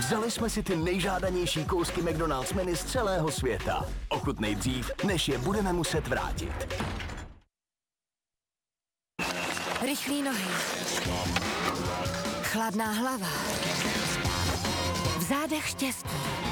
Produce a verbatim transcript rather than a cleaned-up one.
Vzali jsme si ty nejžádanější kousky McDonald's menu z celého světa. Ochutnej dřív, než je budeme muset vrátit. Rychlý nohy. Chladná hlava. V zádech štěstí.